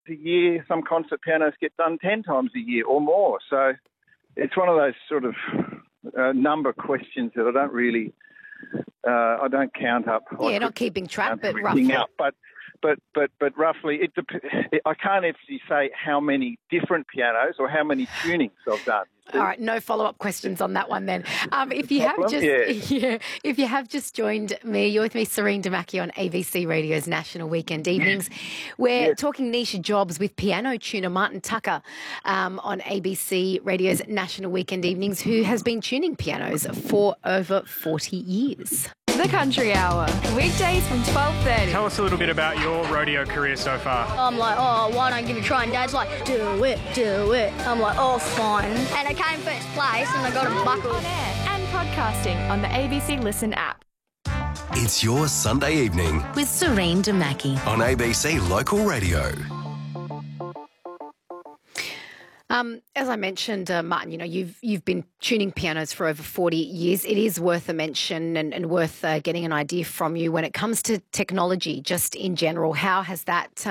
a year. Some concert pianos get done 10 times a year or more. So it's one of those sort of number questions that I don't really, I don't count up. Yeah, not keeping track, but roughly. Out, but roughly, I can't actually say how many different pianos or how many tunings I've done. All right, no follow-up questions on that one then. If you have just joined me, you're with me, Serene Damaki, on ABC Radio's National Weekend Evenings. We're talking niche jobs with piano tuner Martin Tucker on ABC Radio's National Weekend Evenings, who has been tuning pianos for over 40 years. The Country Hour, weekdays from 12:30. Tell us a little bit about your rodeo career so far. I'm like, oh, why don't I give it a try? And Dad's like, do it. I'm like, oh, fine. And I came first place and I got a buckle. On air and podcasting on the ABC Listen app. It's your Sunday evening with Serene Damaki on ABC Local Radio. As I mentioned, Martin, you've been tuning pianos for over 40 years. It is worth a mention and worth getting an idea from you when it comes to technology, just in general. How has that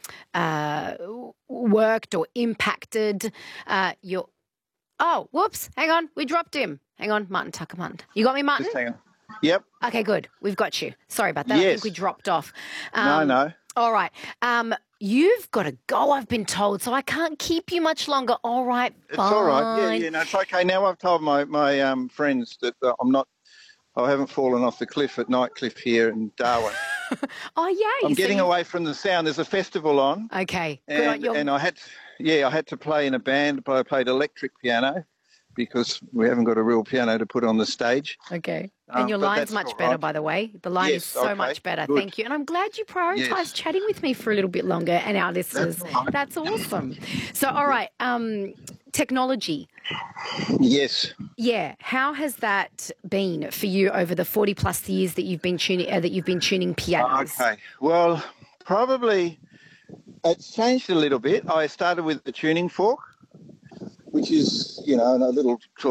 worked or impacted your... Oh, whoops, hang on, we dropped him. Hang on, Martin Tucker. You got me, Martin? Just hang on. Yep. Okay, good. We've got you. Sorry about that. Yes. I think we dropped off. No. All right. You've got to go, I've been told, so I can't keep you much longer. All right, fine. It's all right. Yeah, no, it's okay. Now I've told my friends that I haven't fallen off the cliff at Nightcliff here in Darwin. Oh, yeah. I'm getting away from the sound. There's a festival on. Okay. And I had to play in a band, but I played electric piano because we haven't got a real piano to put on the stage. Okay. And your line's much better, by the way. The line is so much better. Good. Thank you. And I'm glad you prioritised chatting with me for a little bit longer and our listeners. That's awesome. So, all right, technology. Yes. Yeah. How has that been for you over the 40-plus years that you've been tuning pianos? Okay. Well, probably it's changed a little bit. I started with the tuning fork, which is, a little